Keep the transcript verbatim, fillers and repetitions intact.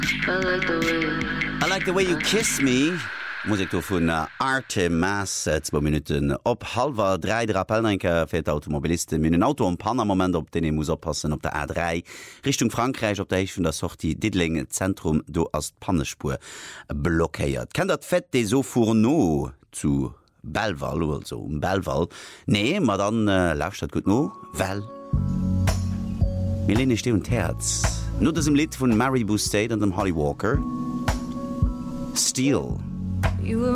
I like the way you kiss me. Musik vun uh, Arte Mass zwei Minuten op halber drei der Appelllenker fir Automobilisten min een Auto am Pannermoment op den e muss oppassen op der A drei Richtung Frankreich op der ich vun der Sorti Didling Zentrum do as Pannespur blockéiert. Ken dat fett de so Fourneau zu Belval oder so um Belval? Nee, ma dann äh, lauscht dat gut no? Well Milene ste und Herz. Nur das im Lied von Maribou State und dem Holly Walker. Steel. You